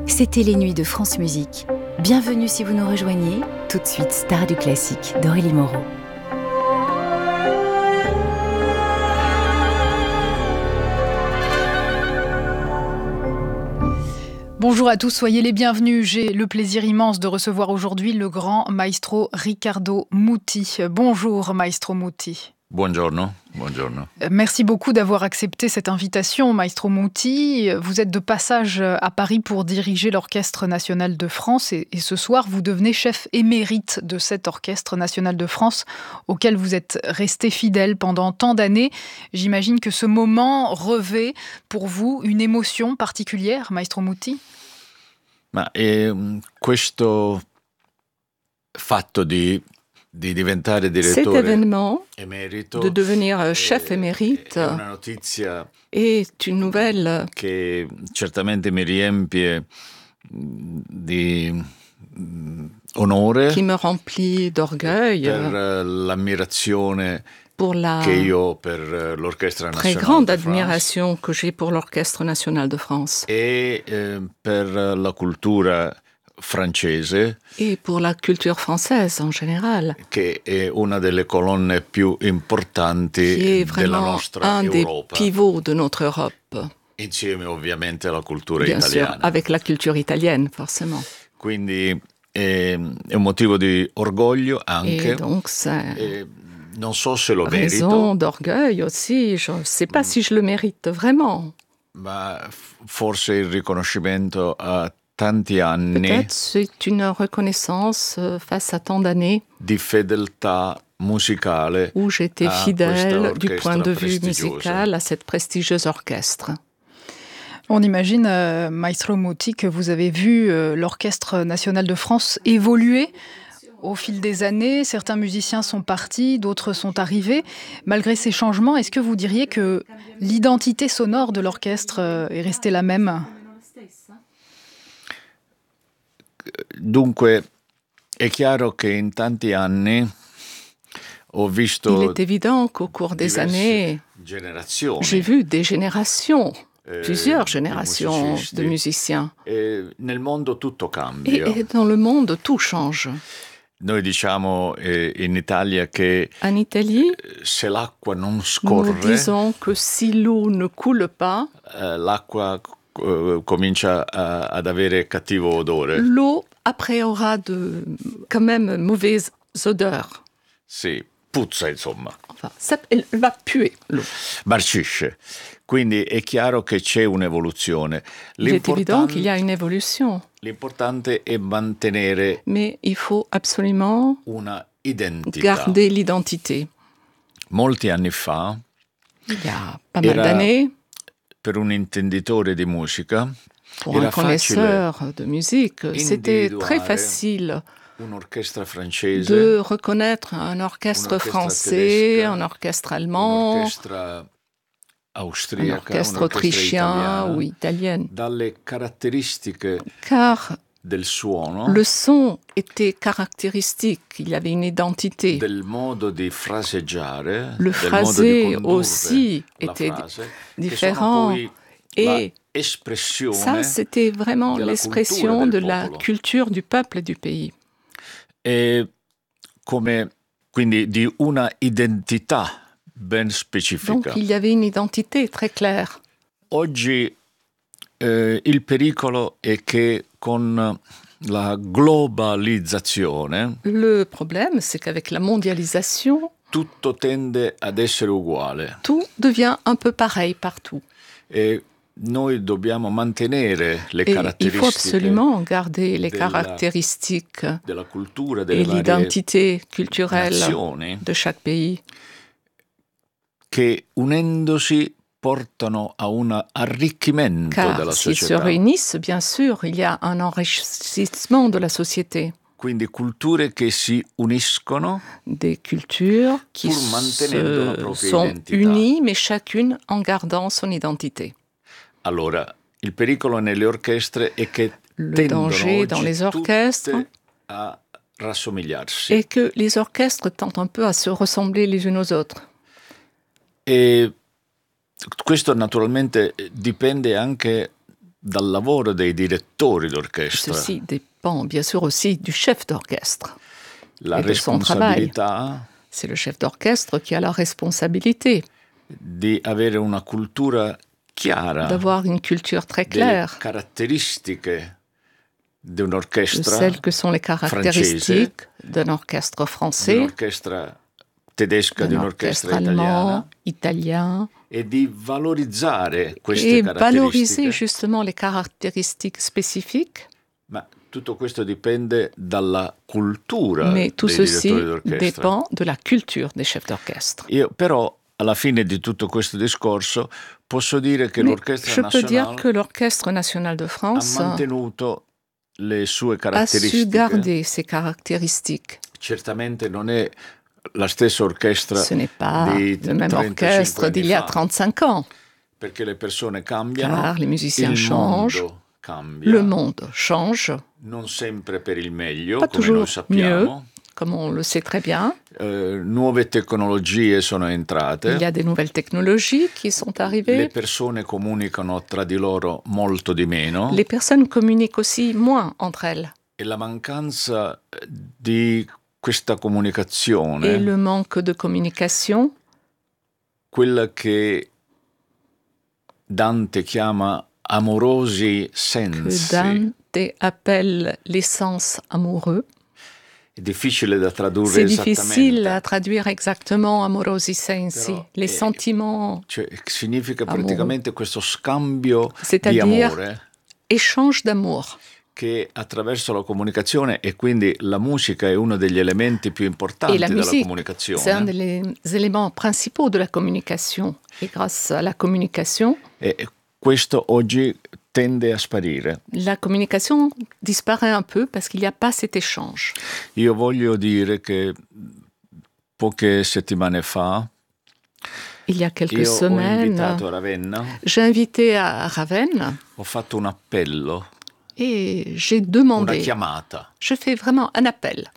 C'était les nuits de France Musique. Bienvenue si vous nous rejoignez. Tout de suite, Star du classique d'Aurélie Moreau. Bonjour à tous, soyez les bienvenus. J'ai le plaisir immense de recevoir aujourd'hui le grand maestro Riccardo Muti. Bonjour maestro Muti. Buongiorno, buongiorno. Merci beaucoup d'avoir accepté cette invitation, maestro Muti. Vous êtes de passage à Paris pour diriger l'Orchestre national de France et ce soir, vous devenez chef émérite de cet Orchestre national de France auquel vous êtes resté fidèle pendant tant d'années. J'imagine que ce moment revêt pour vous une émotion particulière, maestro Muti. Ma questo fatto di diventare direttore Cet événement emerito, de devenir chef émérite è una notizia est une nouvelle che certamente mi riempie di onore qui me remplit d'orgueil per l'ammirazione pour la che io ho per l'Orchestra très Nazionale grande de France admiration que j'ai pour l'Orchestre national de France e per la cultura francese, et pour la culture française en général, che è una delle colonne più qui importanti est della vraiment nostra un des Europa, pivots de notre Europe, insieme ovviamente alla cultura bien sûr, italiana. avec la culture italienne, forcément. Quindi è un motivo di orgoglio anche, Et donc, c'est non so se lo raison merito, d'orgueil aussi. Je ne sais pas si je le mérite vraiment. ma forse il riconoscimento a tanti anni Peut-être c'est une reconnaissance face à tant d'années di fedeltà musicale où j'étais à fidèle questa du point de vue prestigiosa. musical à cette prestigieuse orchestre. On imagine, maestro Muti, que vous avez vu l'Orchestre national de France évoluer au fil des années. Certains musiciens sont partis, d'autres sont arrivés. Malgré ces changements, est-ce que vous diriez que l'identité sonore de l'orchestre est restée la même ? Dunque, è chiaro che in tanti anni ho Il visto est évident qu'au cours des diverse années, generazioni j'ai vu des générations, plusieurs di générations musicisti, de musiciens. e nel mondo tutto cambia. Et dans le monde, tout change. Noi diciamo in Italia che En Italie, se l'acqua non nous scorre, disons que si l'eau ne coule pas, l'acqua comincia ad avere cattivo odore. l'eau après aura quand même mauvaise odeur. Sì, puzza insomma, Enfin, elle va puer l'eau. marcisce. Quindi è chiaro che c'è un'evoluzione. Il est évident qu'il y a une évolution, L'importante è mantenere mais il faut absolument una identità. garder l'identité. Molti anni fa, Il y a pas mal Era d'années, per un intenditore di musica, pour un era facile connaisseur de musique, c'était très individuare facile un'orchestra francese, de reconnaître un orchestre orchestre français, tedesca, un orchestre allemand, un'orchestra un austriaca, orchestre un'orchestra autrichien italiana, ou italien, dalle caratteristiche car del suono, le son était caractéristique, il y avait une identité. del modo di fraseggiare, Le del modo di phrasé condurre aussi la était frase, différent. che sono poi Et l'espressione ça, c'était vraiment della l'expression cultura de del la popolo. culture du peuple et du pays. e come quindi di una identità ben specifica. Donc, il y avait une identité très claire. Oggi il pericolo è che con la globalizzazione Le problème, c'est qu'avec la mondialisation, tutto tende ad essere uguale tout devient un peu pareil partout. e noi dobbiamo mantenere le Et il faut caratteristiche absolument garder les della- caractéristiques della cultura, delle et varie l'identité culturelle nazioni de chaque pays che unendosi portano a un arricchimento car della s'ils se società. réunissent, bien sûr, il y a un enrichissement de la société. Quindi culture che si uniscono Des cultures qui Pur mantenendo la propria sont identità. unies, mais chacune en gardant son identité. Allora, il pericolo nelle orchestre è che Le tendono danger dans oggi les orchestres tutte a rassomigliarsi. est que les orchestres tentent un peu à se ressembler les unes aux autres. E questo naturalmente dipende anche dal lavoro dei direttori d'orchestra. Ceci dépend bien sûr aussi du chef d'orchestre. La et de son travail. responsabilità C'est le chef d'orchestre qui a la responsabilité di avere una cultura chiara d'avoir une culture très delle claire caratteristiche di de un'orchestra celles que sont les caractéristiques d'un orchestre di français, un'orchestra tedesca, di d'un orchestre un'orchestra italiana allemand, italien, e di valorizzare queste et valoriser caratteristiche. justement les caractéristiques spécifiques. Ma tutto questo dipende dalla cultura Mais tout dei ceci direttori d'orchestra. dépend de la culture des chefs d'orchestre. Io però alla fine di tutto questo discorso posso dire che Mais l'Orchestra je peux dire Nazionale que l'Orchestre national de ha France mantenuto le sue a su caratteristiche. garder ses caractéristiques. Certamente non è la stessa orchestra Ce n'est pas di le même 35 orchestre d'il y a anni fa, 35 ans, perché le persone cambiano, car les musiciens il changent, mondo cambia, le monde change, non sempre per il meglio, pas come noi toujours mieux, sappiamo. comme on le sait très bien. Nuove tecnologie sono entrate. Il y a des nouvelles technologies qui sont Le arrivées. persone comunicano tra di loro molto di meno Les personnes communiquent aussi moins entre elles. e la mancanza di questa Et comunicazione, le manque de communication, quella che Dante chiama amorosi que sensi, Dante appelle l'essence amoureux, è difficile da tradurre c'est difficile à esattamente. traduire exactement amorosi sensi, Però les sentiments, Cioè, significa Amore. praticamente questo scambio di C'est-à-dire- amore échange d'amour. che attraverso la comunicazione, e quindi la musica è uno degli elementi più Et importanti la della musique, c'est un comunicazione, des éléments principaux de la communication. Et grâce à la communication, e questo oggi tende a sparire. la communication disparaît un peu parce qu'il n'y a pas cet échange. Io voglio dire che poche settimane fa Il y a quelques io ho semaines, invitato a Ravenna, j'ai invité à Ravenne ho fatto un appello, et j'ai una demandé, chiamata, je fais vraiment un appel,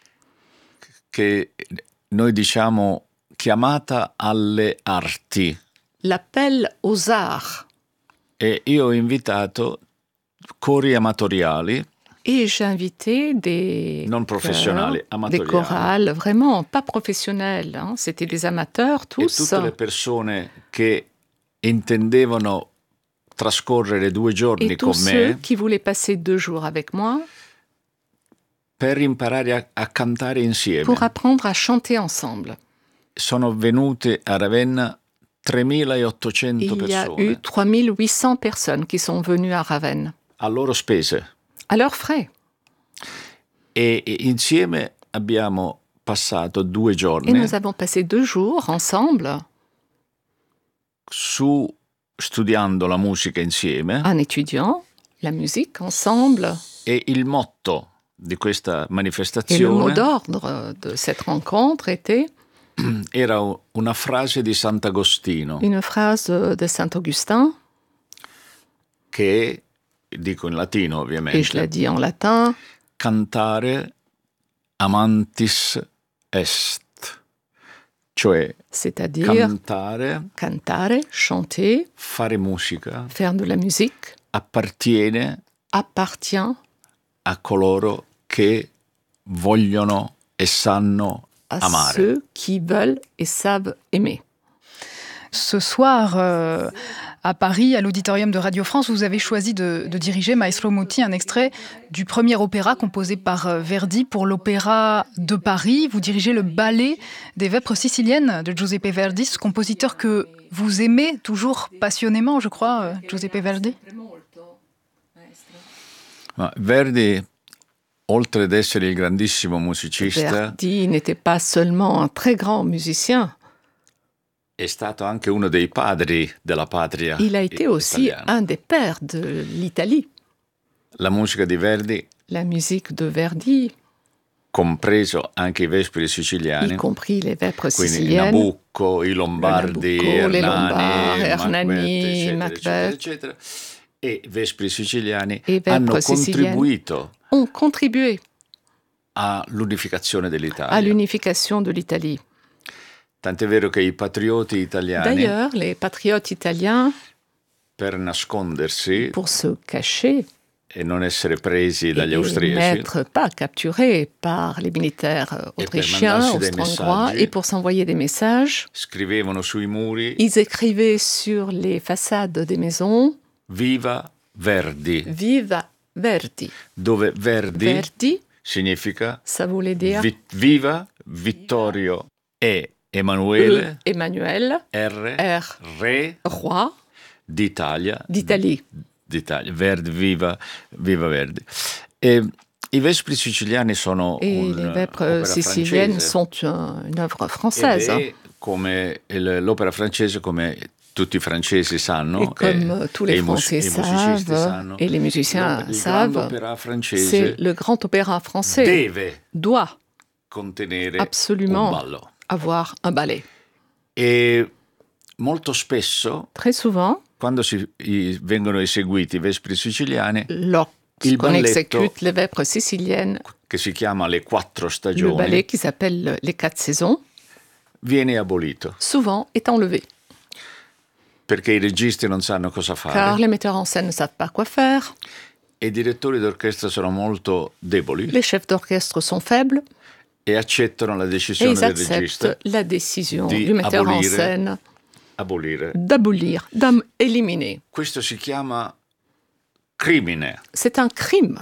che noi diciamo chiamata alle arti. l'appel aux arts. E io ho invitato cori amatoriali, Et j'ai invité des non professionali, chœurs, des amatoriali, chorales, vraiment pas professionnels, hein. C'était des amateurs e tous. tutte le persone che intendevano trascorrere 2 giorni Et con tous ceux me qui voulaient passer 2 jours avec moi per imparare a cantare insieme. pour apprendre à chanter ensemble. Sono venute a Ravenna 3.800 Il y a eu persone 3800 personnes qui sont venues à Ravenne, a loro spese, à leurs frais. e insieme abbiamo passato 2 Et giorni nous avons passé 2 jours ensemble studiando la musica insieme, en étudiant la musique ensemble. e il motto di questa Et le mot manifestazione d'ordre de cette rencontre était era una frase di Sant'Agostino une phrase de Saint-Augustin, che, dico in latino et je ovviamente, la dis en latin, cantare amantis est, cioè c'est-à-dire cantare, chanter, fare musica faire de la musique, appartiene appartient a coloro che vogliono e sanno à amare. ceux qui veulent et savent aimer. Ce soir, à Paris, à l'auditorium de Radio France, vous avez choisi de diriger, Maestro Muti, un extrait du premier opéra composé par Verdi pour l'Opéra de Paris. Vous dirigez le ballet des Vêpres siciliennes de Giuseppe Verdi, ce compositeur que vous aimez toujours passionnément, je crois, Giuseppe Verdi. Ma Verdi, oltre ad essere il grandissimo musicista, Verdi n'était pas seulement un très grand musicien, è stato anche uno dei padri della patria il a été aussi italiana. un des pères de l'Italie. La musica di Verdi, La musique de Verdi, compreso anche i Vespri y siciliani, compris les Vêpres quindi siciliennes, Nabucco, i Lombardi, Nabucco, les Ernani, Lombards, Ernani, eccetera, Macbeth. eccetera, e Vespri siciliani E Vêpres hanno siciliani contribuito ont contribué all'unificazione à dell'Italia. l'unification de l'Italie. Tant'è vero che i patrioti italiani D'ailleurs, les patriotes italiens per nascondersi pour se cacher e non essere presi dagli et austriaci. n'être pas capturés par les militaires per autrichiens, mandarsi dei austro-hongrois, messaggi. et pour s'envoyer des messages. Scrivevano sui muri Ils écrivaient sur les façades des maisons Viva Verdi, Viva Verdi. dove Verdi Verdi, significa ça voulait dire viva Vittorio e Emanuele Emmanuel, R, R, re roi d'Italia. d'Italie. D'Italia. Verdi, viva Verdi. E i Vespri siciliani sono Et les vêpres siciliennes sont une œuvre française. Ed è come l'opera francese, come tutti i francesi sanno, Et comme tous les i Français musicisti savent, sanno, et les musiciens il savent, grande opera francese c'est le grand opéra français deve doit contenere absolument un ballo. avoir un ballet. E molto spesso, Très souvent, quando vengono eseguiti i Vespri siciliani, il lorsqu'on balletto, exécute les vêpres siciliennes, che si chiama Le Quattro le Stagioni, ballet qui s'appelle les 4 saisons, viene abolito, souvent est enlevé. perché i registi non sanno cosa Car fare les metteurs en scène ne savent pas quoi faire, e i direttori d'orchestra sono molto deboli les chefs d'orchestre sont faibles, e accettano la et decisione ils del regista acceptent la décision di du metteur en abolire. scène Abolire. d'abolir, d'éliminer. Questo si chiama crimine, C'est un crime,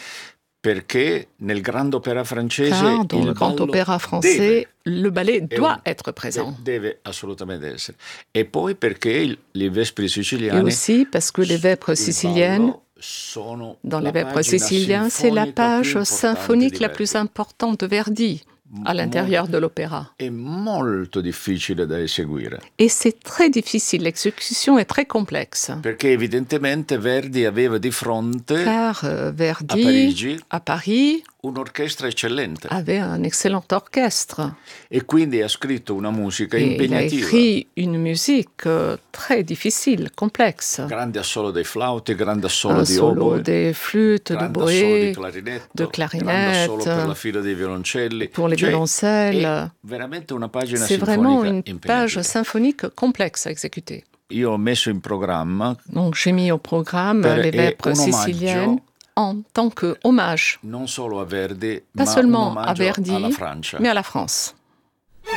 perché nel Grand Opéra francese car dans il le grand ballo opéra français, le ballet deve, doit être présent. deve assolutamente essere. E poi perché i Vespri Et siciliani aussi parce que les vêpres il siciliennes, ballo sono dans les la vêpres pagina siciliens, c'est la sinfonica più page importante symphonique di la Verdi. plus importante de Verdi à l'intérieur de l'opéra. È molto difficile da eseguire, Et c'est très difficile, l'exécution est très complexe. perché evidentemente Verdi aveva di fronte Car a Verdi, Parigi à Paris, un'orchestra eccellente avait un excellent orchestre. e quindi ha scritto una musica Et il a impegnativa. écrit une musique très difficile, complexe. Grande assolo dei flauti, grande assolo Un di solo oboe, des flûtes, de grande assolo di boé, clarinetto, de grande assolo clarinette, per la fila dei violoncelli. pour les Cioè, violoncelles. è veramente una pagina C'est vraiment sinfonica une page impegnativa. symphonique complexe à exécuter. Io ho messo in programma Donc j'ai mis au programme Per- les et vêpres un omaggio siciliennes en tant que hommage, non solo a Verdi, pas ma un seulement à omaggio Verdi, alla Francia. mais à la France.